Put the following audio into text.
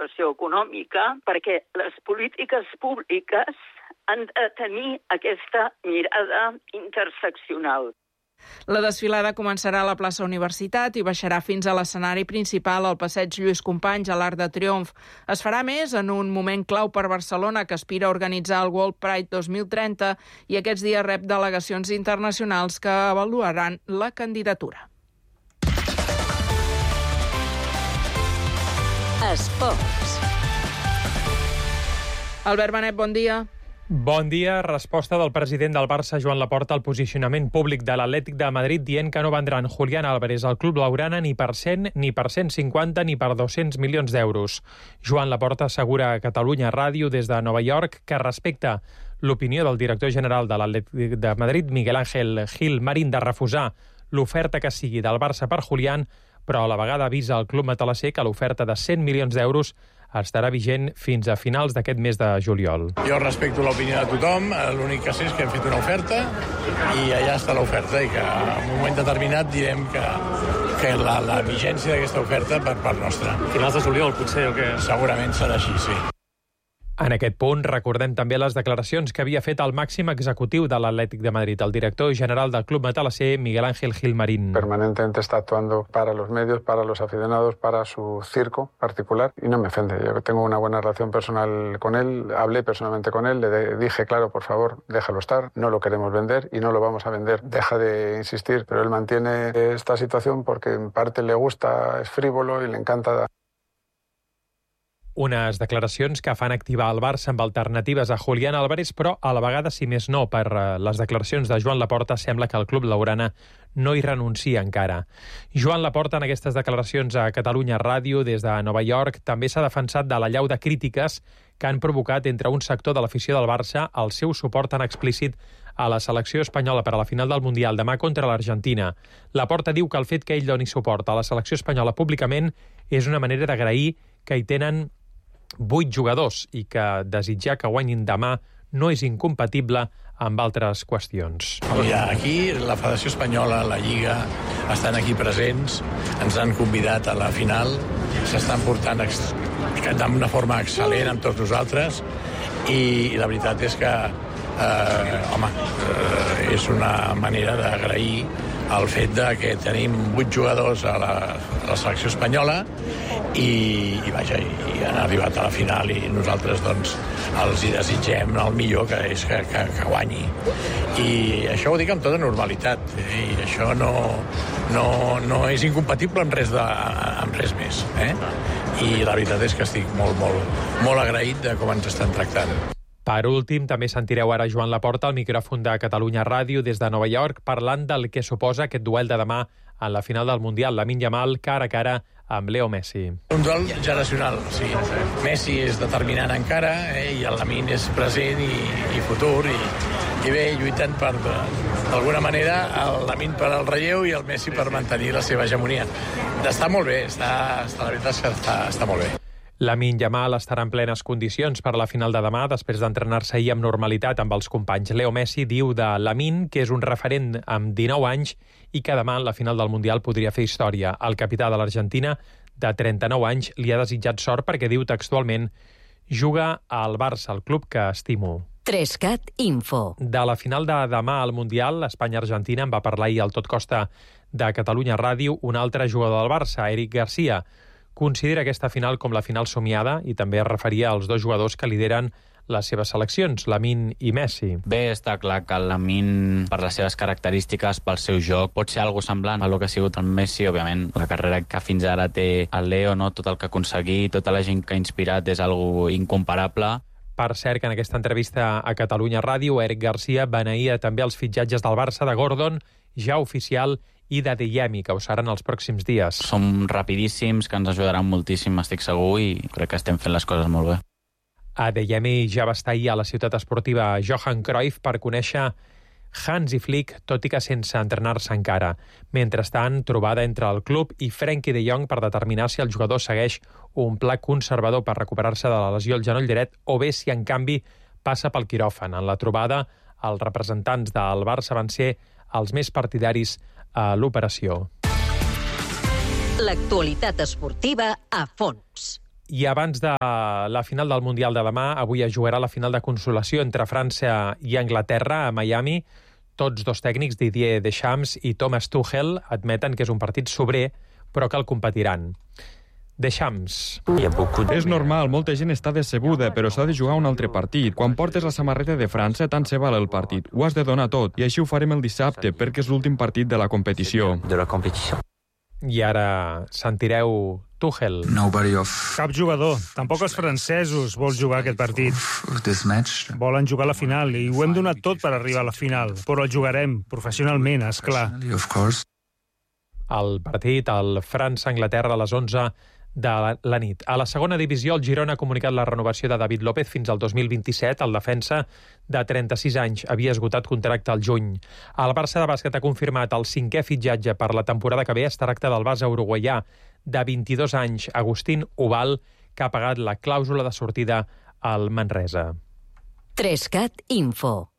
situació econòmica, perquè les polítiques públiques han de tenir aquesta mirada interseccional. La desfilada començarà a la plaça Universitat i baixarà fins a l'escenari principal al passeig Lluís Companys, a l'Arc de Triomf. Es farà més en un moment clau per Barcelona, que aspira a organitzar el World Pride 2030 i aquests dies rep delegacions internacionals que avaluaran la candidatura. Esports. Albert Benet, bon dia. Bon dia. Resposta del president del Barça, Joan Laporta, al posicionament públic de l'Atlètic de Madrid dient que no vendran Julián Álvarez al club blaugrana ni per 100, ni per 150, ni per 200 milions d'euros. Joan Laporta assegura a Catalunya Ràdio des de Nova York que respecta l'opinió del director general de l'Atlètic de Madrid, Miguel Ángel Gil Marín, de refusar l'oferta que sigui del Barça per Julián, però a la vegada avisa al club matalasser que l'oferta de 100 milions d'euros estarà vigent fins a finals d'aquest mes de juliol. Jo respecto l'opinió de tothom, l'únic que sé és que hem fet una oferta i allà està l'oferta i que en un moment determinat direm que la vigència d'aquesta oferta per part nostra. Finals de juliol, potser, o què? Segurament serà així, sí. En aquest punt, recordem també les declaracions que havia fet el màxim executiu de l'Atlètic de Madrid, el director general del club matalasser, Miguel Ángel Gil Marín. Permanentemente está actuando para los medios, para los aficionados, para su circo particular y no me ofende. Yo tengo una buena relación personal con él, hablé personalmente con él, le dije, claro, por favor, déjalo estar, no lo queremos vender y no lo vamos a vender. Deja de insistir, pero él mantiene esta situación porque en parte le gusta, es frívolo y le encanta. Unes declaracions que fan activar el Barça amb alternatives a Julián Álvarez, però a la vegada, si més no, per les declaracions de Joan Laporta, sembla que el club blaugrana no hi renuncia encara. Joan Laporta, en aquestes declaracions a Catalunya Ràdio des de Nova York, també s'ha defensat de l'allau de crítiques que han provocat entre un sector de l'afició del Barça el seu suport tan explícit a la selecció espanyola per a la final del Mundial demà contra l'Argentina. Laporta diu que el fet que ell doni suport a la selecció espanyola públicament és una manera d'agrair que hi tenen 8 jugadors i que desitjar que guanyin demà no és incompatible amb altres qüestions. Mira, aquí la Federació Espanyola, la Lliga, estan aquí presents, ens han convidat a la final, s'estan portant d'una forma excel·lent amb tots nosaltres i la veritat és que és una manera d'agrair el fet de que tenim 8 jugadors a la selecció espanyola i han arribat a la final i nosaltres doncs els hi desitgem el millor, que és que guanyi. I això ho dic amb tota normalitat i això no és incompatible amb res més. I la veritat és que estic molt agraït de com ens estan tractant. Per últim, també sentireu ara Joan Laporta al micròfon de Catalunya Ràdio des de Nova York parlant del que suposa aquest duel de demà en la final del Mundial, Lamine Yamal cara a cara amb Leo Messi. Un duel generacional, sí. Messi és determinant encara i el Lamine és present i futur i bé, lluitant per, d'alguna manera, el Lamine per al relleu i el Messi per mantenir la seva hegemonia. Està molt bé, la veritat és que està molt bé. Lamine Yamal estarà en plenes condicions per a la final de demà després d'entrenar-se ahir amb normalitat amb els companys. Leo Messi diu de Lamine que és un referent amb 19 anys i que demà en la final del Mundial podria fer història. El capità de l'Argentina, de 39 anys, li ha desitjat sort perquè diu textualment «Juga al Barça, el club que estimo». 3CAT Info. De la final de demà al Mundial, Espanya-Argentina, en va parlar ahir al Tot Costa de Catalunya Ràdio un altre jugador del Barça, Eric Garcia. Considera aquesta final com la final somiada i també es referia als dos jugadors que lideren les seves seleccions, Lamine i Messi. Bé, està clar que el Lamine, per les seves característiques, pel seu joc, pot ser algo semblant a lo que ha sigut el Messi, òbviament. La carrera que fins ara té el Leo, no? Tot el que ha aconseguit, tota la gent que ha inspirat és algo incomparable. Per cert, que en aquesta entrevista a Catalunya Ràdio, Eric Garcia beneïa també els fitxatges del Barça de Gordon, ja oficial, i d'Adeyemi, que ho seran els pròxims dies. Som rapidíssims, que ens ajudaran moltíssim, estic segur, i crec que estem fent les coses molt bé. Adeyemi ja va estar ahir a la ciutat esportiva Johan Cruyff per conèixer Hansi Flick, tot i que sense entrenar-se encara. Mentrestant, trobada entre el club i Frenkie de Jong per determinar si el jugador segueix un pla conservador per recuperar-se de la lesió al genoll dret o bé si, en canvi, passa pel quiròfan. En la trobada, els representants del Barça van ser els més partidaris a l'operació. L'actualitat esportiva a fons. I abans de la final del Mundial de demà, avui es jugarà la final de consolació entre França i Anglaterra a Miami. Tots dos tècnics, Didier Deschamps i Thomas Tuchel, admeten que és un partit sobrer, però que el competiran. Deschamps. És normal, molta gent està decebuda, però s'ha de jugar un altre partit. Quan portes la samarreta de França, tant se val el partit. Ho has de donar tot, i així ho farem el dissabte, perquè és l'últim partit de la competició. I ara sentireu Tuchel. Cap jugador, tampoc els francesos, vol jugar aquest partit. Volen jugar a la final i ho hem donat tot per arribar a la final, però el jugarem professionalment, és clar. El partit, el França-Anglaterra a les 11 de la nit. A la segona divisió, el Girona ha comunicat la renovació de David López fins al 2027. El defensa de 36 anys havia esgotat contracte al juny. El Barça de bàsquet ha confirmat el 5è fitxatge per la temporada que ve. Es tracta del base uruguaià de 22 anys, Agustín Ubal, que ha pagat la clàusula de sortida al Manresa. 3CAT Info.